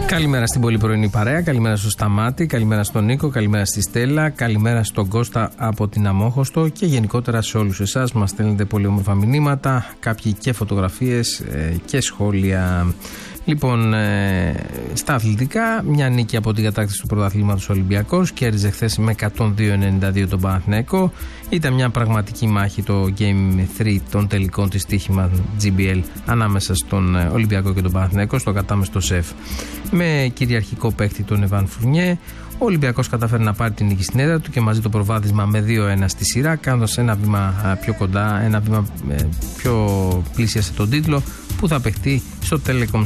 Καλημέρα στην πολύ πρωινή παρέα, καλημέρα στο Σταμάτη, καλημέρα στον Νίκο, καλημέρα στη Στέλλα, καλημέρα στον Κώστα από την Αμόχωστο και γενικότερα σε όλους εσάς που μας στέλνετε πολύ όμορφα μηνύματα, κάποιοι και φωτογραφίες και σχόλια. Λοιπόν, στα αθλητικά, μια νίκη από την κατάκτηση του πρωταθλήματος Ολυμπιακός, κέρδιζε χθες με 102-92 τον Παναθηναϊκό. Ήταν μια πραγματική μάχη το Game 3 των τελικών της στοίχημα GBL ανάμεσα στον Ολυμπιακό και τον Παναθηναϊκό στο κατάμεστο ΣΕΦ. Με κυριαρχικό παίκτη τον Εβάν Φουρνιέ, ο Ολυμπιακός καταφέρει να πάρει την νίκη στην έδρα του και μαζί το προβάδισμα με 2-1 στη σειρά, κάνοντας ένα βήμα πιο κοντά, ένα βήμα πιο πλήσια σε τον τίτλο που θα παιχτεί στο Telecom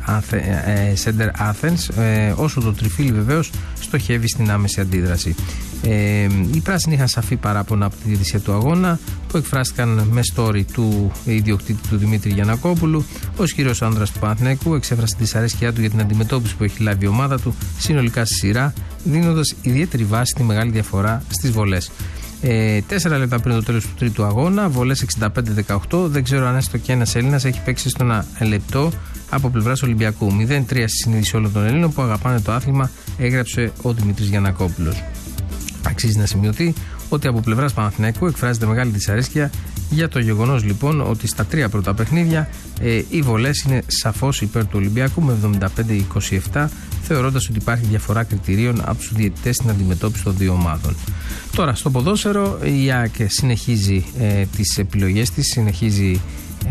Center Athens, όσο το τριφύλι βεβαίως στοχεύει στην άμεση αντίδραση. Οι πράσινοι είχαν σαφή παράπονα από τη διαιτησία του αγώνα που εκφράστηκαν με story του ιδιοκτήτη του Δημήτρη Γιαννακόπουλου. Ο ισχυρός άνδρας του Παναθηναϊκού εξέφρασε τη δυσαρέσκειά του για την αντιμετώπιση που έχει λάβει η ομάδα του συνολικά στη σειρά, δίνοντας ιδιαίτερη βάση στη μεγάλη διαφορά στις βολές. 4 λεπτά πριν το τέλος του τρίτου αγώνα, βολές 65-18. Δεν ξέρω αν έστω και ένας Έλληνας έχει παίξει στο ένα λεπτό από πλευράς Ολυμπιακού. 0-3 στη συνείδηση όλων των Ελλήνων που αγαπάνε το άθλημα, έγραψε ο Δημήτρης Γιαννακόπουλος. Αξίζει να σημειωθεί ότι από πλευράς Παναθηναϊκού εκφράζεται μεγάλη δυσαρέσκεια για το γεγονός λοιπόν ότι στα 3 πρώτα παιχνίδια οι βολές είναι σαφώς υπέρ του Ολυμπιακού με 75-27, θεωρώντας ότι υπάρχει διαφορά κριτηρίων από τους διαιτητές στην αντιμετώπιση των δύο ομάδων. Τώρα στο ποδόσφαιρο η ΑΕΚ συνεχίζει τις επιλογές της, συνεχίζει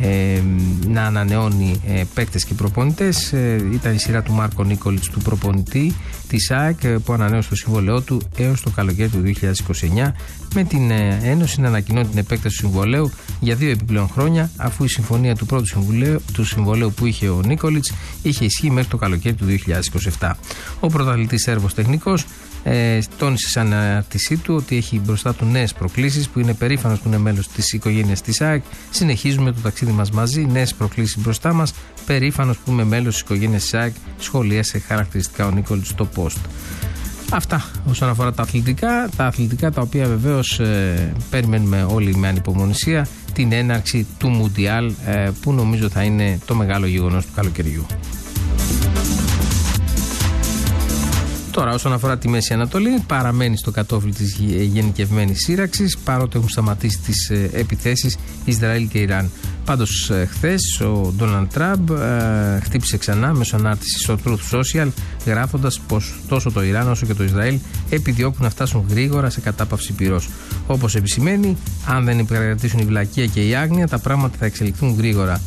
να ανανεώνει παίκτες και προπονητές. Ήταν η σειρά του Μάρκο Νίκολιτς, του προπονητή της ΑΕΚ, που ανανέωσε το συμβόλαιό του έως το καλοκαίρι του 2029, με την Ένωση να ανακοινώνει την επέκταση του συμβολαίου για 2 επιπλέον χρόνια, αφού η συμφωνία του πρώτου συμβολαίου που είχε ο Νίκολιτς είχε ισχύει μέχρι το καλοκαίρι του 2027. Ο πρωταθλητής Σέρβος τεχνικός τόνισε σαν ανάρτησή του ότι έχει μπροστά του νέες προκλήσεις, που είναι περήφανος που είναι μέλος της οικογένειας της ΑΕΚ. Συνεχίζουμε το ταξίδι μας μαζί, νέες προκλήσεις μπροστά μας, περήφανος που είμαι μέλος της οικογένειας της ΑΕΚ, σχολίασε χαρακτηριστικά ο Νίκολιτς στο post. Αυτά όσον αφορά τα αθλητικά τα οποία βεβαίως περιμένουμε όλοι με ανυπομονησία την έναρξη του Μουντιάλ, που νομίζω θα είναι το μεγάλο γεγονός του καλοκαιριού. Τώρα, όσον αφορά τη Μέση Ανατολή, παραμένει στο κατόφλι της γενικευμένης σύραξης, παρότι έχουν σταματήσει τις επιθέσεις Ισραήλ και Ιράν. Πάντως, χθες ο Ντόναλντ Τραμπ χτύπησε ξανά μέσω ανάρτησης στο Truth Social, γράφοντας πως τόσο το Ιράν όσο και το Ισραήλ επιδιώκουν να φτάσουν γρήγορα σε κατάπαυση πυρός. Όπως επισημαίνει, αν δεν επικρατήσουν η βλακεία και η άγνοια, τα πράγματα θα εξελιχθούν γρήγορα.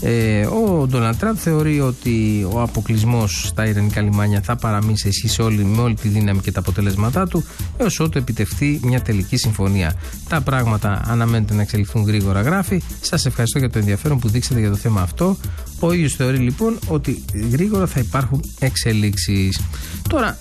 Ο Ντόναλντ Τραμπ θεωρεί ότι ο αποκλεισμός στα ιρανικά λιμάνια θα παραμείνει σε ισχύ με όλη τη δύναμη και τα αποτελέσματά του έως ότου επιτευχθεί μια τελική συμφωνία. Τα πράγματα αναμένεται να εξελιχθούν γρήγορα, γράφει. Σας ευχαριστώ για το ενδιαφέρον που δείξατε για το θέμα αυτό. Ο ίδιος θεωρεί λοιπόν ότι γρήγορα θα υπάρχουν εξελίξεις. Τώρα,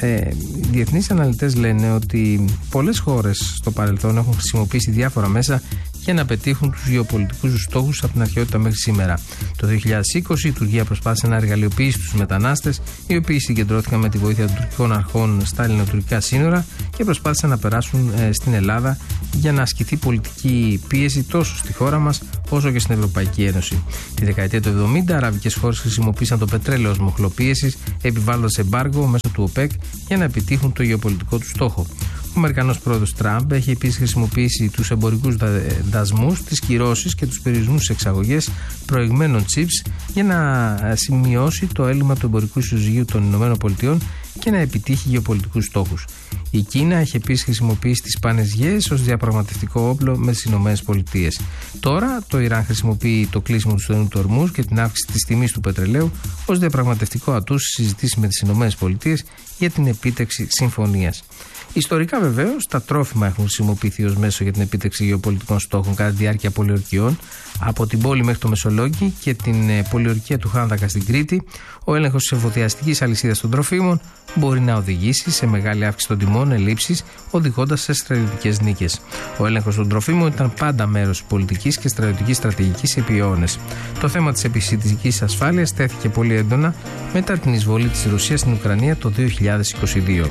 οι διεθνείς αναλυτές λένε ότι πολλές χώρες στο παρελθόν έχουν χρησιμοποιήσει διάφορα μέσα για να πετύχουν τους γεωπολιτικούς τους στόχους από την αρχαιότητα μέχρι σήμερα. Το 2020 η Τουρκία προσπάθησε να εργαλειοποιήσει τους μετανάστες, οι οποίοι συγκεντρώθηκαν με τη βοήθεια των τουρκικών αρχών στα ελληνοτουρκικά σύνορα και προσπάθησαν να περάσουν στην Ελλάδα για να ασκηθεί πολιτική πίεση τόσο στη χώρα μας όσο και στην Ευρωπαϊκή Ένωση. Τη δεκαετία του 70 αραβικές χώρες χρησιμοποίησαν το πετρέλαιο ως μοχλό πίεσης, επιβάλλοντας εμπάργο μέσω του ΟΠΕΚ για να επιτύχουν το γεωπολιτικό του στόχο. Ο Αμερικανός πρόεδρος Τραμπ έχει επίσης χρησιμοποιήσει τους εμπορικούς δασμούς, τις κυρώσεις και τους περιορισμούς στις εξαγωγές προηγμένων chips για να σημειώσει το έλλειμμα του εμπορικού ισοζυγίου των ΗΠΑ και να επιτύχει γεωπολιτικούς στόχους. Η Κίνα έχει επίσης χρησιμοποιήσει τις σπάνιες γέες ως διαπραγματευτικό όπλο με τις ΗΠΑ. Τώρα το Ιράν χρησιμοποιεί το κλείσιμο του στενού του Ορμούζ και την αύξηση της τιμής του πετρελαίου ως διαπραγματευτικό ατού στις συζητήσεις με τις ΗΠΑ για την επίτευξη συμφωνίας. Ιστορικά βεβαίως, τα τρόφιμα έχουν χρησιμοποιηθεί ως μέσο για την επίτευξη γεωπολιτικών στόχων κατά τη διάρκεια πολιορκιών. Από την πόλη μέχρι το Μεσολόγγι και την πολιορκία του Χάνδακα στην Κρήτη, ο έλεγχος της εφοδιαστικής αλυσίδας των τροφίμων μπορεί να οδηγήσει σε μεγάλη αύξηση των τιμών, ελλείψεις, οδηγώντας σε στρατιωτικές νίκες. Ο έλεγχος των τροφίμων ήταν πάντα μέρος της πολιτικής και στρατιωτικής στρατηγικής επί αιώνες. Το θέμα της επισητιστικής ασφάλειας τέθηκε πολύ έντονα μετά την εισβολή της Ρωσίας στην Ουκρανία το 2022.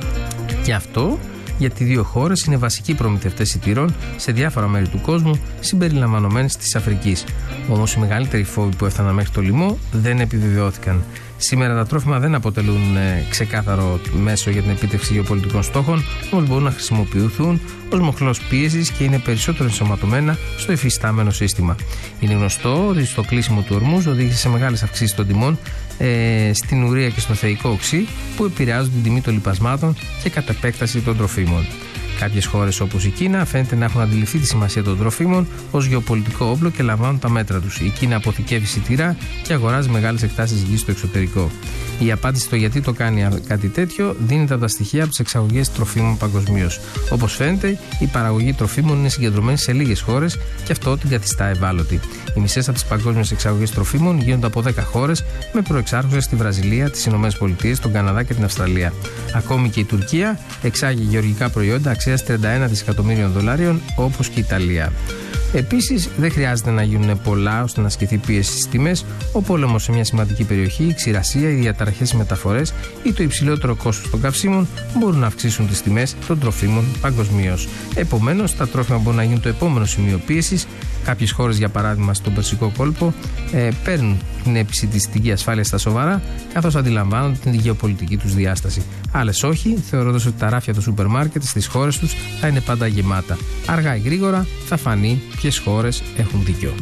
Γι' αυτό, γιατί οι δύο χώρες είναι βασικοί προμηθευτές σιτηρών σε διάφορα μέρη του κόσμου, συμπεριλαμβανομένης της Αφρικής. Όμως οι μεγαλύτεροι φόβοι που έφταναν μέχρι το λοιμό δεν επιβεβαιώθηκαν. Σήμερα τα τρόφιμα δεν αποτελούν ξεκάθαρο μέσο για την επίτευξη γεωπολιτικών στόχων, όμως μπορούν να χρησιμοποιηθούν ως μοχλός πίεσης και είναι περισσότερο ενσωματωμένα στο υφιστάμενο σύστημα. Είναι γνωστό ότι στο κλείσιμο του Ορμούζ οδήγησε σε μεγάλες αυξήσεις των τιμών στην ουρία και στο θεϊκό οξύ, που επηρεάζουν την τιμή των λιπασμάτων και κατ' επέκταση των τροφίμων. Κάποιες χώρες όπως η Κίνα φαίνεται να έχουν αντιληφθεί τη σημασία των τροφίμων ως γεωπολιτικό όπλο και λαμβάνουν τα μέτρα τους. Η Κίνα αποθηκεύει σιτηρά και αγοράζει μεγάλες εκτάσεις γης στο εξωτερικό. Η απάντηση στο γιατί το κάνει κάτι τέτοιο δίνεται από τα στοιχεία από τις εξαγωγές τροφίμων παγκοσμίως. Όπως φαίνεται, η παραγωγή τροφίμων είναι συγκεντρωμένη σε λίγες χώρες και αυτό την καθιστά ευάλωτη. Οι μισές από τις παγκόσμιες εξαγωγές τροφίμων γίνονται από 10 χώρες, με προεξάρχουσες στη Βραζιλία, τις ΗΠΑ, τον Καναδά και την Αυστραλία. Ακόμη και η Τουρκία εξάγει γεωργικά προϊόντα αξίας $31 δισεκατομμύριων, όπως και η Ιταλία. Επίσης, δεν χρειάζεται να γίνουν πολλά ώστε να ασκηθεί πίεση στις τιμές. Ο πόλεμος σε μια σημαντική περιοχή, η ξηρασία, οι διαταραχές στις μεταφορές ή το υψηλότερο κόστος των καυσίμων μπορούν να αυξήσουν τις τιμές των τροφίμων παγκοσμίως. Επομένως, τα τρόφιμα μπορούν να γίνουν το επόμενο σημείο πίεσης. Κάποιες χώρες, για παράδειγμα στον Περσικό κόλπο, παίρνουν την επισιτιστική ασφάλεια στα σοβαρά, καθώς αντιλαμβάνονται την γεωπολιτική τους διάσταση. Άλλες όχι, θεωρώντας ότι τα ράφια του σούπερ μάρκετ στις χώρες τους θα είναι πάντα γεμάτα. Αργά ή γρήγορα θα φανεί ποιες χώρες έχουν δίκιο.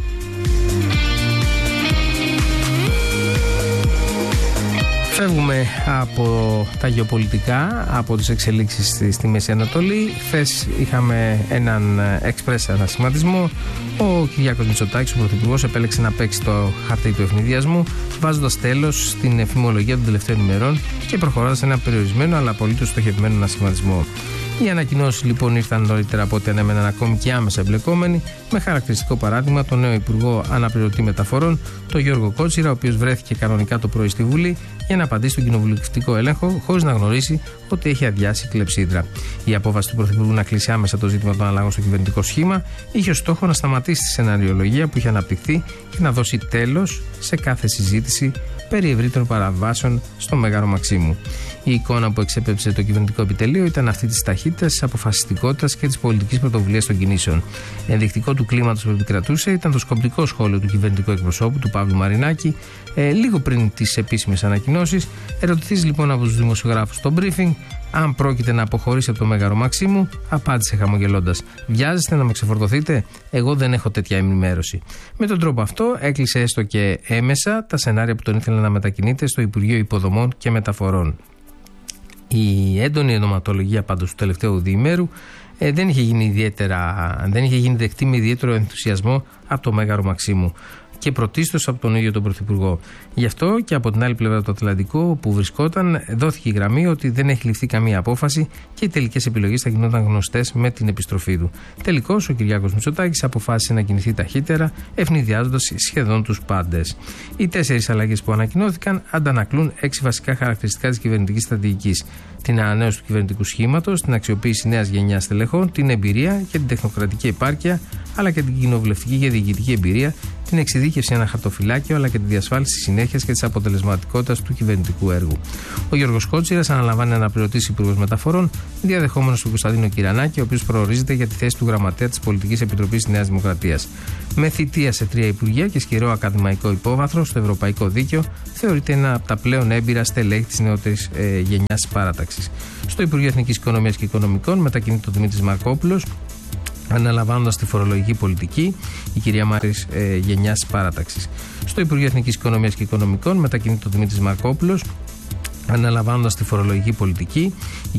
Φεύγουμε από τα γεωπολιτικά, από τις εξελίξεις στη Μέση Ανατολή. Χθες είχαμε έναν εξπρές ανασχηματισμό. Ο Κυριάκος Μητσοτάκης, ο Πρωθυπουργός, επέλεξε να παίξει το χαρτί του ευνηδιασμού, βάζοντας τέλος στην εφημολογία των τελευταίων ημερών και προχωρώντας σε ένα περιορισμένο αλλά απολύτως στοχευμένο ανασχηματισμό. Οι ανακοινώσεις λοιπόν ήρθαν νωρίτερα από ό,τι ανέμεναν ακόμη και άμεσα εμπλεκόμενοι, με χαρακτηριστικό παράδειγμα τον νέο Υπουργό Αναπληρωτή Μεταφορών, τον Γιώργο Κότσιρα, ο οποίος βρέθηκε κανονικά το πρωί στη Βουλή για να απαντήσει στον κοινοβουλευτικό έλεγχο, χωρίς να γνωρίσει ότι έχει αδειάσει κλεψίδρα. Η απόφαση του Πρωθυπουργού να κλείσει άμεσα το ζήτημα των αλλαγών στο κυβερνητικό σχήμα είχε ως στόχο να σταματήσει τη σεναριολογία που είχε αναπτυχθεί και να δώσει τέλος σε κάθε συζήτηση περί ευρύτερων παραβάσεων στο Μέγαρο Μαξίμου. Η εικόνα που εξέπεψε το κυβερνητικό επιτελείο ήταν αυτή της ταχύτητας, της αποφασιστικότητας και της πολιτικής πρωτοβουλίας των κινήσεων. Ενδεικτικό του κλίματος που επικρατούσε ήταν το σκοπτικό σχόλιο του κυβερνητικού εκπροσώπου, του Παύλου Μαρινάκη, λίγο πριν τις επίσημες ανακοινώσεις. Ερωτηθείς λοιπόν από τους δημοσιογράφους στο briefing αν πρόκειται να αποχωρήσει από το Μέγαρο Μαξίμου, απάντησε χαμογελώντας: βιάζεστε να με ξεφορτωθείτε? Εγώ δεν έχω τέτοια ενημέρωση. Με τον τρόπο αυτό έκλεισε έστω και έμεσα τα σενάρια που τον ήθελε να μετακινείται στο Υπουργείο Υποδομών και Μεταφορών. Η έντονη ενδοματολογία πάντως του τελευταίου διημέρου δεν είχε γίνει δεκτή με ιδιαίτερο ενθουσιασμό από το Μέγαρο Μαξίμου και πρωτίστως από τον ίδιο τον Πρωθυπουργό. Γι' αυτό και από την άλλη πλευρά του Ατλαντικού, όπου βρισκόταν, δόθηκε η γραμμή ότι δεν έχει ληφθεί καμία απόφαση και οι τελικές επιλογές θα γινόταν γνωστές με την επιστροφή του. Τελικώς, ο Κυριάκος Μητσοτάκης αποφάσισε να κινηθεί ταχύτερα, ευνηδιάζοντας σχεδόν τους πάντες. Οι 4 αλλαγές που ανακοινώθηκαν αντανακλούν 6 βασικά χαρακτηριστικά της κυβερνητικής στρατηγικής: την ανανέωση του κυβερνητικού σχήματος, την αξιοποίηση νέας γενιάς στελεχών, την εμπειρία και την τεχνοκρατική επάρκεια, αλλά και την κοινοβουλευτική και διοικητική εμπειρία, την εξειδίκευση ένα χαρτοφυλάκιο, αλλά και τη διασφάλιση της συνέχειας και της αποτελεσματικότητας του κυβερνητικού έργου. Ο Γιώργος Κότσιρας αναλαμβάνει αναπληρωτής Υπουργός Μεταφορών, διαδεχόμενος τον Κωνσταντίνο Κυρανάκη, ο οποίος προορίζεται για τη θέση του Γραμματέα της Πολιτικής Επιτροπής της Νέας Δημοκρατίας. Με θητεία σε 3 υπουργεία και ισχυρό ακαδημαϊκό υπόβαθρο στο Ευρωπαϊκό Δίκαιο, θεωρείται ένα από τα πλέον έμπειρα στελέχη της νεότερης γενιάς παράταξης. Στο Υπουργείο Εθνικής Οικονομίας και Οικονομικών μετακινείται ο Δημήτρης Μαρκόπουλος, αναλαμβάνοντας τη φορολογική πολιτική, η κυρία Μάρης γενιάς παράταξης. Στο Υπουργείο Εθνικής Οικονομίας και Οικονομικών μετακινείται ο Δημήτρης Μαρκόπουλος, αναλαμβάνοντας τη φορολογική πολιτική,